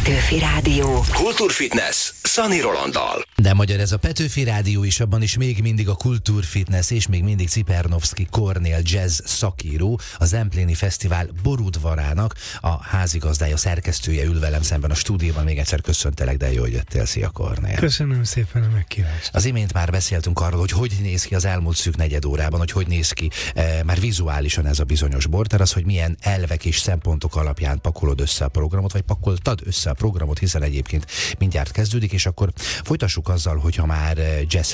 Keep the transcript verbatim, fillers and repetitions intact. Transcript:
Petőfi Rádió. Kultúrfitness Szani Rolanddal. De magyar ez a Petőfi Rádió is, abban is még mindig a kultúrfitness és még mindig Cipernovszky Kornél jazz szakíró, a Zempléni Fesztivál borudvarának a házigazdája, szerkesztője ül velem szemben a stúdióban. Még egyszer köszöntelek, de jó, hogy jöttél. Szia, Kornél. Köszönöm szépen a meghívást. Az imént már beszéltünk arról, hogy hogy néz ki az elmúlt szűk negyed órában, hogy hogy néz ki e, már vizuálisan ez a bizonyos borter, az, hogy milyen elvek és szempontok alapján pakolod össze a programot, vagy pakoltad össze a programot, hiszen egyébként mindjárt kezdődik, és akkor folytassuk azzal, hogyha már jazz